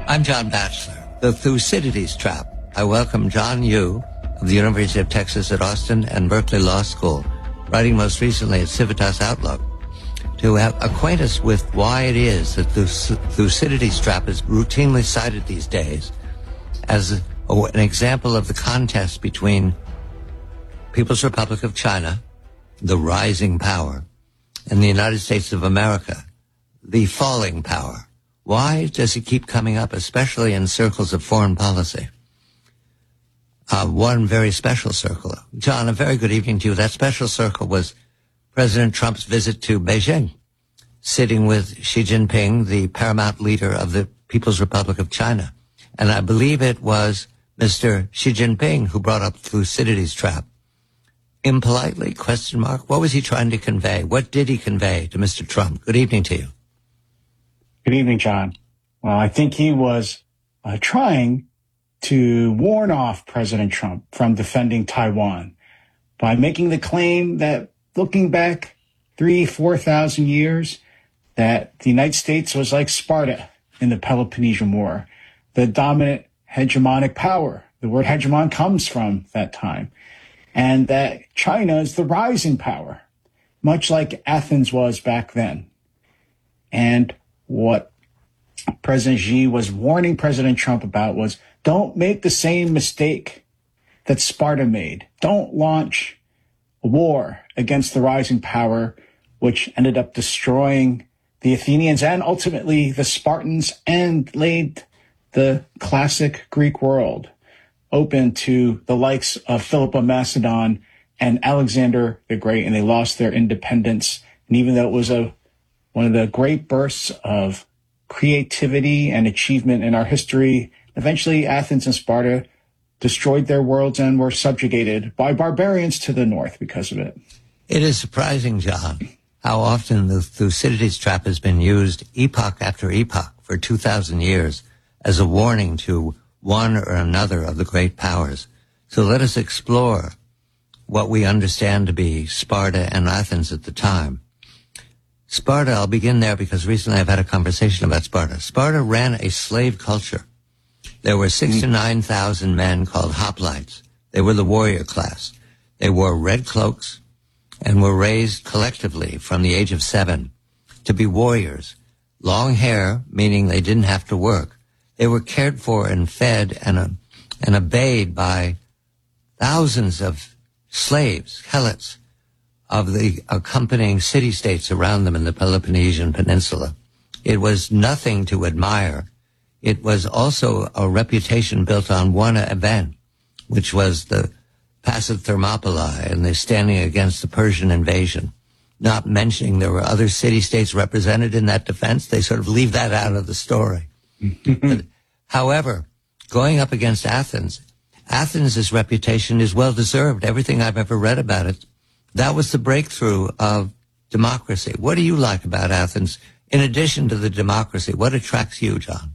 I'm John Batchelor, the Thucydides Trap. I welcome John Yoo of the University of Texas at Austin and Berkeley Law School, writing most recently at Civitas Outlook, to acquaint us with why it is that the Thucydides Trap is routinely cited these days as an example of the contest between People's Republic of China, the rising power, and the United States of America, the falling power. Why does it keep coming up, especially in circles of foreign policy? One very special circle. John, a very good evening to you. That special circle was President Trump's visit to Beijing, sitting with Xi Jinping, the paramount leader of the People's Republic of China. And I believe it was Mr. Xi Jinping who brought up Thucydides Trap. Impolitely, question mark? What was he trying to convey? What did he convey to Mr. Trump? Good evening to you. Good evening, John. Well, I think he was trying to warn off President Trump from defending Taiwan by making the claim that looking back 4,000 years, that the United States was like Sparta in the Peloponnesian War, the dominant hegemonic power. The word hegemon comes from that time. And that China is the rising power, much like Athens was back then. And what President Xi was warning President Trump about was, don't make the same mistake that Sparta made. Don't launch a war against the rising power, which ended up destroying the Athenians and ultimately the Spartans, and laid the classic Greek world open to the likes of Philip of Macedon and Alexander the Great, and they lost their independence. And even though it was one of the great bursts of creativity and achievement in our history, eventually Athens and Sparta destroyed their worlds and were subjugated by barbarians to the north because of it. It is surprising, John, how often the Thucydides Trap has been used epoch after epoch for 2,000 years as a warning to one or another of the great powers. So let us explore what we understand to be Sparta and Athens at the time. Sparta, I'll begin there because recently I've had a conversation about Sparta. Sparta ran a slave culture. There were 6,000 to 9,000 men called hoplites. They were the warrior class. They wore red cloaks and were raised collectively from the age of 7 to be warriors. Long hair, meaning they didn't have to work. They were cared for and fed and obeyed by thousands of slaves, helots, of the accompanying city-states around them in the Peloponnesian Peninsula. It was nothing to admire. It was also a reputation built on one event, which was the Pass of Thermopylae and the standing against the Persian invasion. Not mentioning there were other city-states represented in that defense. They sort of leave that out of the story. But, however, going up against Athens, Athens' reputation is well-deserved. Everything I've ever read about it, that was the breakthrough of democracy. What do you like about Athens, in addition to the democracy? What attracts you, John?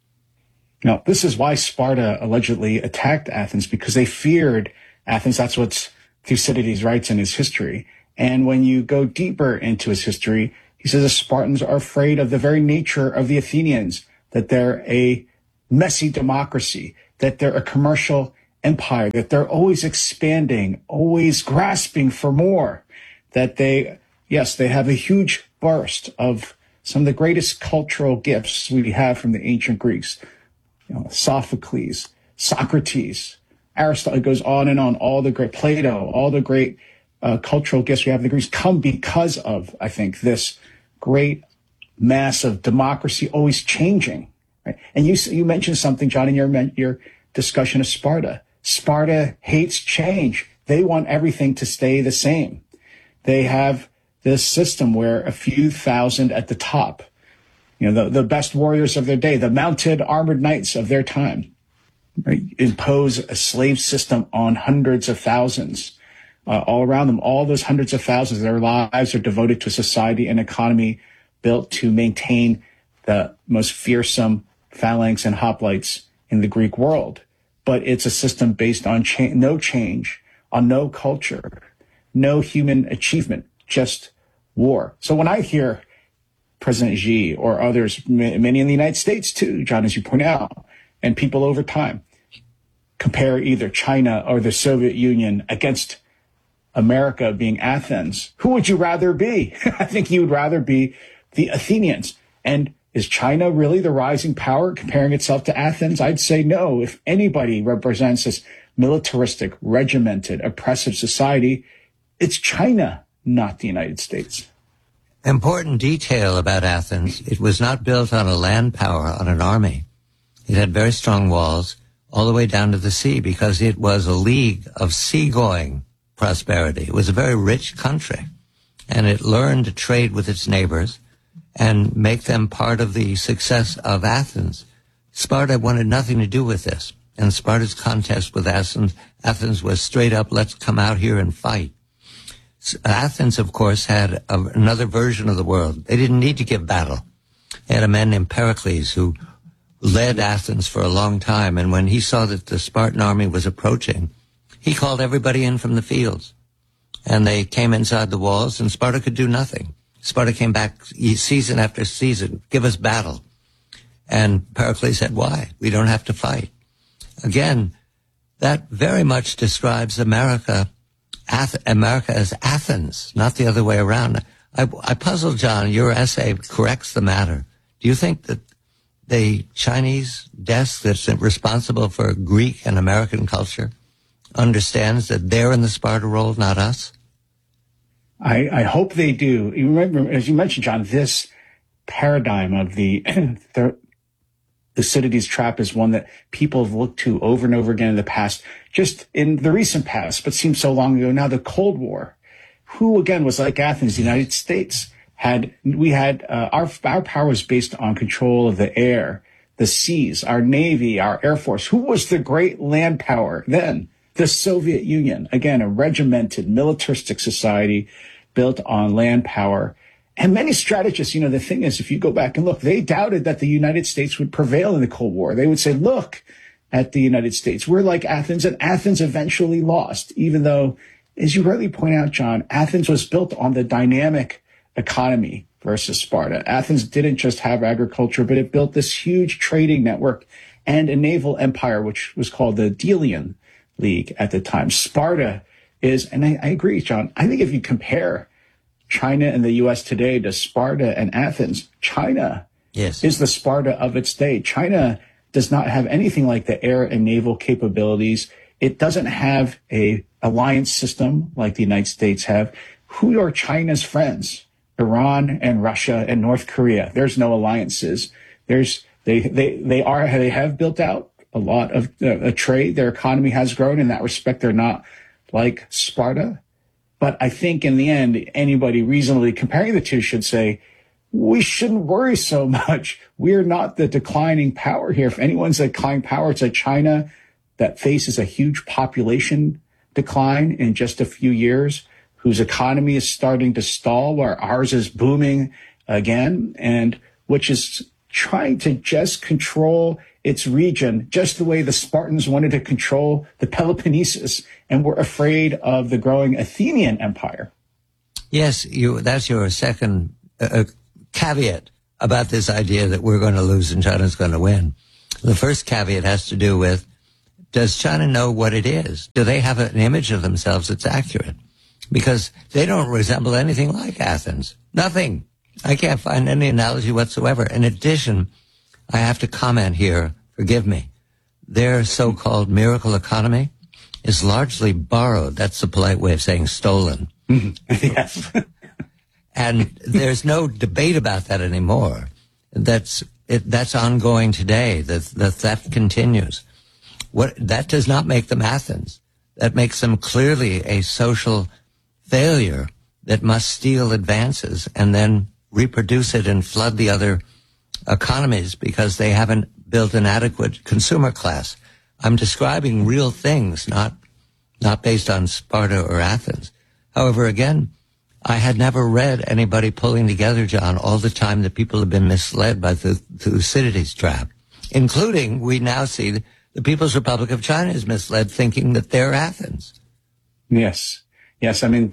No, this is why Sparta allegedly attacked Athens, because they feared Athens. That's what Thucydides writes in his history. And when you go deeper into his history, he says the Spartans are afraid of the very nature of the Athenians, that they're a messy democracy, that they're a commercial empire, that they're always expanding, always grasping for more, that they have a huge burst of some of the greatest cultural gifts we have from the ancient Greeks. Sophocles, Socrates, Aristotle, it goes on and on, all the great Plato, all the great cultural gifts we have in the Greeks come because of, I think, this great mass of democracy always changing. Right? And you mentioned something, John, in your discussion of Sparta. Sparta hates change. They want everything to stay the same. They have this system where a few thousand at the top, the best warriors of their day, the mounted armored knights of their time, right, impose a slave system on hundreds of thousands all around them. All those hundreds of thousands, their lives are devoted to a society and economy built to maintain the most fearsome phalanx and hoplites in the Greek world. But it's a system based on no change, on no culture, no human achievement, just war. So when I hear President Xi or others, many in the United States too, John, as you point out, and people over time, compare either China or the Soviet Union against America being Athens. Who would you rather be? I think you would rather be the Athenians. And is China really the rising power comparing itself to Athens? I'd say no. If anybody represents this militaristic, regimented, oppressive society, it's China, not the United States. Important detail about Athens, it was not built on a land power, on an army. It had very strong walls all the way down to the sea because it was a league of seagoing prosperity. It was a very rich country, and it learned to trade with its neighbors and make them part of the success of Athens. Sparta wanted nothing to do with this, and Sparta's contest with Athens was straight up, let's come out here and fight. Athens, of course, had another version of the world. They didn't need to give battle. They had a man named Pericles who led Athens for a long time, and when he saw that the Spartan army was approaching, he called everybody in from the fields. And they came inside the walls, and Sparta could do nothing. Sparta came back season after season, give us battle. And Pericles said, why? We don't have to fight. Again, that very much describes America as Athens, not the other way around. I puzzle, John, your essay corrects the matter. Do you think that the Chinese desk that's responsible for Greek and American culture understands that they're in the Sparta role, not us? I hope they do. You remember, as you mentioned, John, this paradigm of the Thucydides trap is one that people have looked to over and over again in the past, just in the recent past, but seems so long ago now, the Cold War. Who, again, was like Athens, the United States. Our power was based on control of the air, the seas, our Navy, our Air Force. Who was the great land power then? The Soviet Union. Again, a regimented, militaristic society built on land power. And many strategists, the thing is, if you go back and look, they doubted that the United States would prevail in the Cold War. They would say, look at the United States. We're like Athens, and Athens eventually lost, even though, as you rightly point out, John, Athens was built on the dynamic economy versus Sparta. Athens didn't just have agriculture, but it built this huge trading network and a naval empire, which was called the Delian League at the time. Sparta is, and I agree, John, I think if you compare China and the U.S. today to Sparta and Athens, China is the Sparta of its day. China does not have anything like the air and naval capabilities. It doesn't have a alliance system like the United States have. Who are China's friends? Iran and Russia and North Korea. There's no alliances. They have built out a lot of trade. Their economy has grown in that respect. They're not like Sparta. But I think in the end, anybody reasonably comparing the two should say, we shouldn't worry so much. We're not the declining power here. If anyone's a declining power, it's a China that faces a huge population decline in just a few years, whose economy is starting to stall, while ours is booming again, and which is trying to just control its region, just the way the Spartans wanted to control the Peloponnesus and were afraid of the growing Athenian empire. Yes, that's your second caveat about this idea that we're going to lose and China's going to win. The first caveat has to do with, does China know what it is? Do they have an image of themselves that's accurate? Because they don't resemble anything like Athens. Nothing. I can't find any analogy whatsoever. In addition, I have to comment here, forgive me, their so-called miracle economy is largely borrowed. That's the polite way of saying stolen. Yes. And there's no debate about that anymore. That's ongoing today. The theft continues. That does not make them Athens. That makes them clearly a social failure that must steal advances and then reproduce it and flood the other economies because they haven't built an adequate consumer class. I'm describing real things, not based on Sparta or Athens. However, again, I had never read anybody pulling together, John, all the time that people have been misled by the Thucydides trap, including we now see the People's Republic of China is misled thinking that they're Athens. Yes. Yes, I mean,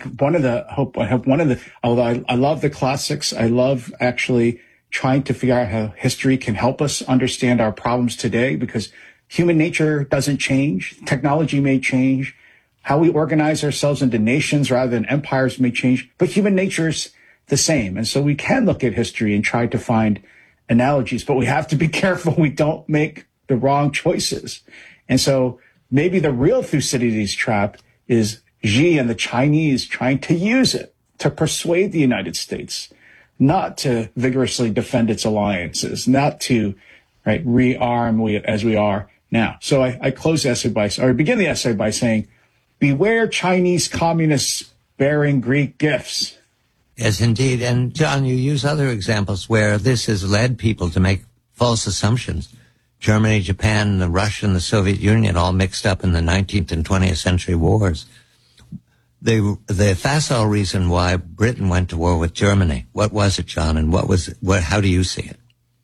although I love the classics, I love actually trying to figure out how history can help us understand our problems today, because human nature doesn't change. Technology may change. How we organize ourselves into nations rather than empires may change, but human nature's the same. And so we can look at history and try to find analogies, but we have to be careful we don't make the wrong choices. And so maybe the real Thucydides trap is Xi and the Chinese trying to use it to persuade the United States not to vigorously defend its alliances, not to rearm as we are now. So I begin the essay by saying, beware Chinese communists bearing Greek gifts. Yes, indeed. And John, you use other examples where this has led people to make false assumptions. Germany, Japan, Russia, and the Soviet Union all mixed up in the 19th and 20th century wars. The facile reason why Britain went to war with Germany, what was it, John, and how do you see it?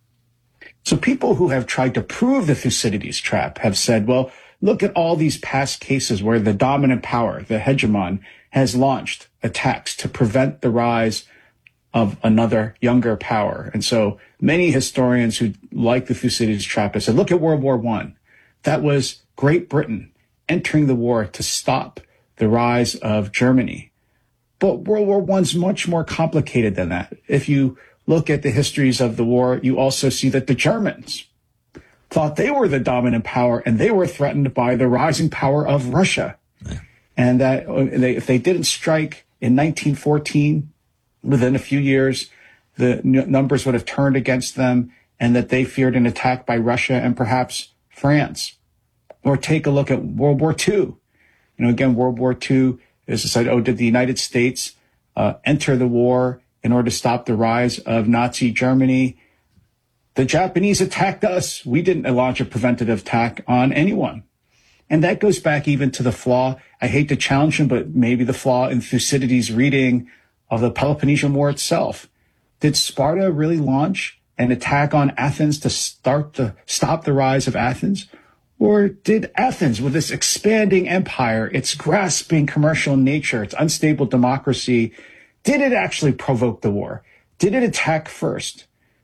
So people who have tried to prove the Thucydides trap have said, well, look at all these past cases where the dominant power, the hegemon, has launched attacks to prevent the rise of another younger power. And so many historians who like the Thucydides trap have said, look at World War I. That was Great Britain entering the war to stop the rise of Germany. But World War I is much more complicated than that. If you look at the histories of the war, you also see that the Germans thought they were the dominant power and they were threatened by the rising power of Russia. Yeah. And that if they didn't strike in 1914, within a few years, the numbers would have turned against them, and that they feared an attack by Russia and perhaps France. Or take a look at World War II. Again, World War II is decided, did the United States enter the war in order to stop the rise of Nazi Germany? The Japanese attacked us. We didn't launch a preventative attack on anyone. And that goes back even to the flaw. I hate to challenge him, but maybe the flaw in Thucydides' reading of the Peloponnesian War itself. Did Sparta really launch an attack on Athens to stop the rise of Athens? Or did Athens, with its expanding empire, its grasping commercial nature, its unstable democracy, did it actually provoke the war? Did it attack first?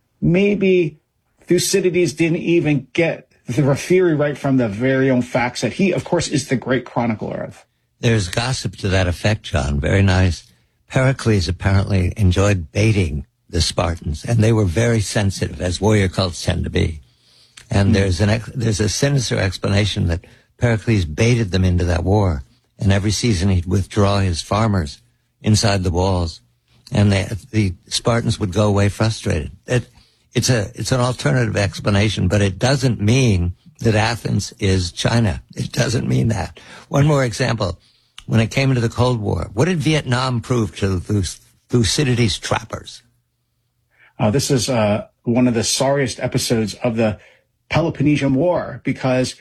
Maybe Thucydides didn't even get the theory right from the very own facts that he, of course, is the great chronicler of. There's gossip to that effect, John. Very nice. Pericles apparently enjoyed baiting the Spartans, and they were very sensitive, as warrior cults tend to be. And there's a sinister explanation that Pericles baited them into that war, and every season he'd withdraw his farmers inside the walls, and the Spartans would go away frustrated. It's an alternative explanation, but it doesn't mean that Athens is China. It doesn't mean that. One more example. When it came into the Cold War, what did Vietnam prove to Thucydides trappers? This is one of the sorriest episodes of the Peloponnesian War, because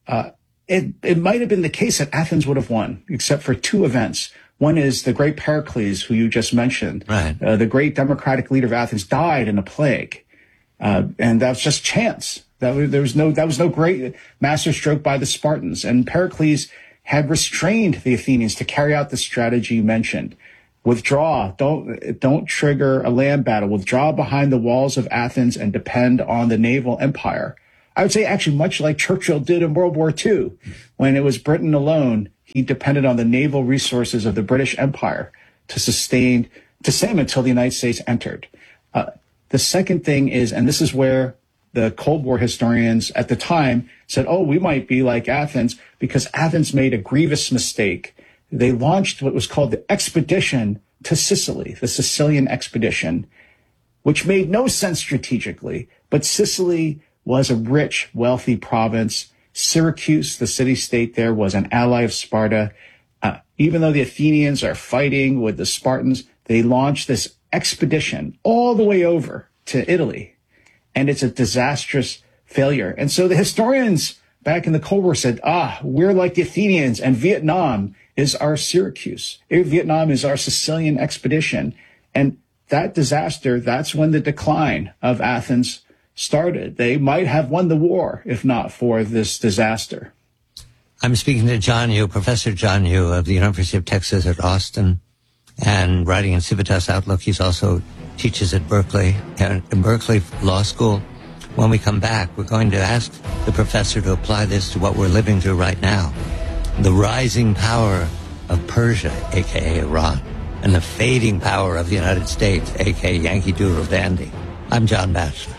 it might have been the case that Athens would have won, except for two events. One is the great Pericles, who you just mentioned. Right. The great democratic leader of Athens died in a plague. And that was just chance. That was no great masterstroke by the Spartans. And Pericles had restrained the Athenians to carry out the strategy you mentioned. Withdraw. Don't trigger a land battle. Withdraw behind the walls of Athens and depend on the naval empire. I would say actually much like Churchill did in World War II. When it was Britain alone, he depended on the naval resources of the British Empire to sustain until the United States entered. The second thing is, and this is where the Cold War historians at the time said, we might be like Athens, because Athens made a grievous mistake. They launched what was called the expedition to Sicily, the Sicilian expedition, which made no sense strategically, but Sicily was a rich, wealthy province. Syracuse, the city-state there, was an ally of Sparta. Even though the Athenians are fighting with the Spartans, they launched this expedition all the way over to Italy, and it's a disastrous failure. And so the historians back in the Cold War said, we're like the Athenians, and Vietnam is our Syracuse. Vietnam is our Sicilian expedition. And that disaster, that's when the decline of Athens started. They might have won the war if not for this disaster. I'm speaking to John Yoo, Professor John Yoo of the University of Texas at Austin, and writing in Civitas Outlook. He's also teaches at Berkeley, and in Berkeley Law School. When we come back, we're going to ask the professor to apply this to what we're living through right now. The rising power of Persia, a.k.a. Iran, and the fading power of the United States, a.k.a. Yankee Doodle Dandy. I'm John Batchelor.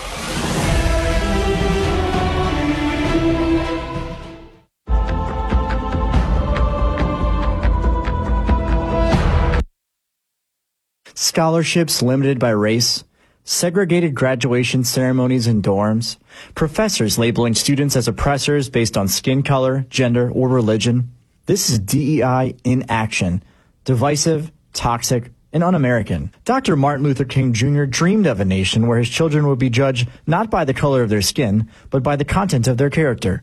Scholarships limited by race, segregated graduation ceremonies in dorms, professors labeling students as oppressors based on skin color, gender, or religion. This is DEI in action. Divisive, toxic, and un-American. Dr. Martin Luther King Jr. dreamed of a nation where his children would be judged not by the color of their skin, but by the content of their character.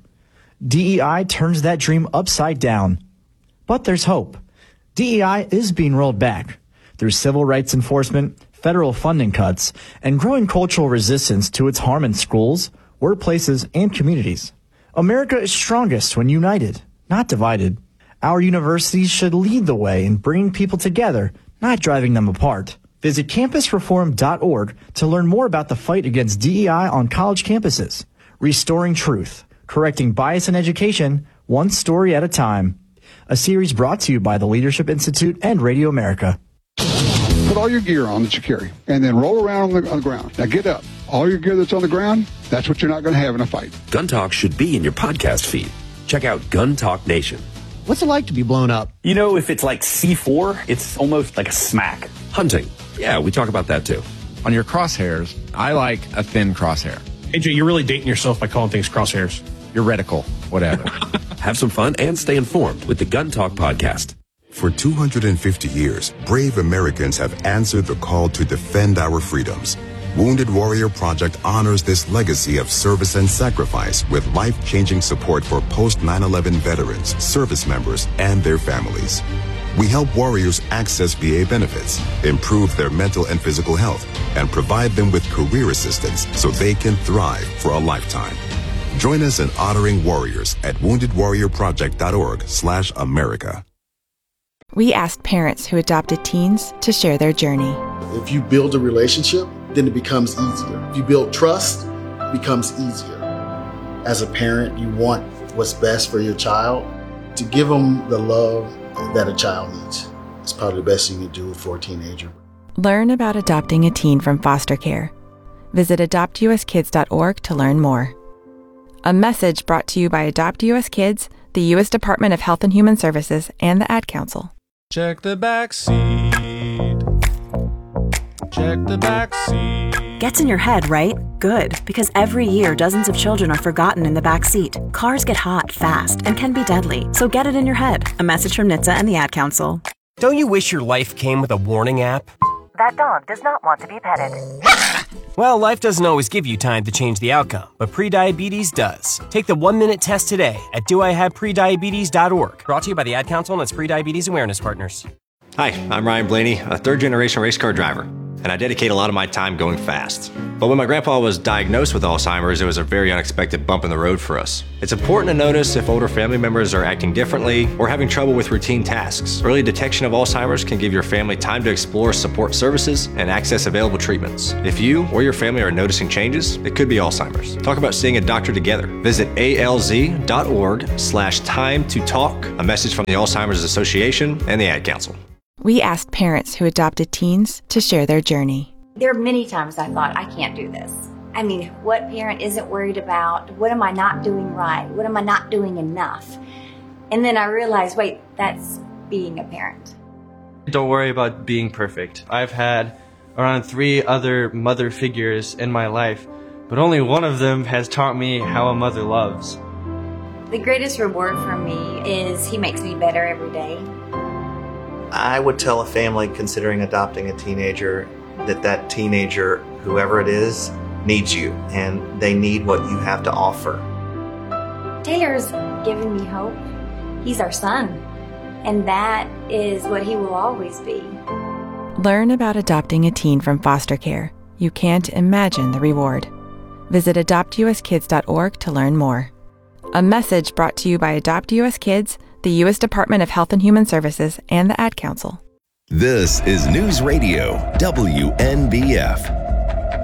DEI turns that dream upside down. But there's hope. DEI is being rolled back through civil rights enforcement, federal funding cuts, and growing cultural resistance to its harm in schools, workplaces, and communities. America is strongest when united, not divided. Our universities should lead the way in bringing people together, not driving them apart. Visit campusreform.org to learn more about the fight against DEI on college campuses. Restoring truth, correcting bias in education, one story at a time. A series brought to you by the Leadership Institute and Radio America. Put all your gear on that you carry, and then roll around on the ground. Now get up. All your gear that's on the ground, that's what you're not going to have in a fight. Gun Talk should be in your podcast feed. Check out Gun Talk Nation. What's it like to be blown up? You know, if it's like C4, it's almost like a smack. Hunting. Yeah, we talk about that too. On your crosshairs, I like a thin crosshair. AJ, you're really dating yourself by calling things crosshairs. Your reticle, whatever. Have some fun and stay informed with the Gun Talk podcast. For 250 years, brave Americans have answered the call to defend our freedoms. Wounded Warrior Project honors this legacy of service and sacrifice with life-changing support for post-9/11 veterans, service members, and their families. We help warriors access VA benefits, improve their mental and physical health, and provide them with career assistance so they can thrive for a lifetime. Join us in honoring warriors at woundedwarriorproject.org/America. We asked parents who adopted teens to share their journey. If you build a relationship, then it becomes easier. If you build trust, it becomes easier. As a parent, you want what's best for your child. To give them the love that a child needs. It's probably the best thing you can do for a teenager. Learn about adopting a teen from foster care. Visit adoptuskids.org to learn more. A message brought to you by Adopt U.S. Kids, the U.S. Department of Health and Human Services, and the Ad Council. Check the back seat. Check the back seat. Gets in your head, right? Good, because every year dozens of children are forgotten in the back seat. Cars get hot fast and can be deadly, so get it in your head. A message from NHTSA and the Ad Council. Don't you wish your life came with a warning app? That dog does not want to be petted. Well, life doesn't always give you time to change the outcome, but prediabetes does. Take the 1-minute test today at doihaveprediabetes.org. Brought to you by the Ad Council and its Prediabetes Awareness Partners. Hi, I'm Ryan Blaney, a third-generation race car driver, and I dedicate a lot of my time going fast. But when my grandpa was diagnosed with Alzheimer's, it was a very unexpected bump in the road for us. It's important to notice if older family members are acting differently or having trouble with routine tasks. Early detection of Alzheimer's can give your family time to explore support services and access available treatments. If you or your family are noticing changes, it could be Alzheimer's. Talk about seeing a doctor together. Visit alz.org/time to talk. A message from the Alzheimer's Association and the Ad Council. We asked parents who adopted teens to share their journey. There are many times I thought, I can't do this. I mean, what parent isn't worried about? What am I not doing right? What am I not doing enough? And then I realized, wait, that's being a parent. Don't worry about being perfect. I've had around 3 other mother figures in my life, but only one of them has taught me how a mother loves. The greatest reward for me is he makes me better every day. I would tell a family considering adopting a teenager that teenager, whoever it is, needs you, and they need what you have to offer. Taylor's given me hope. He's our son, and that is what he will always be. Learn about adopting a teen from foster care. You can't imagine the reward. Visit adoptuskids.org to learn more. A message brought to you by Adopt U.S. Kids, the U.S. Department of Health and Human Services, and the Ad Council. This is News Radio WNBF.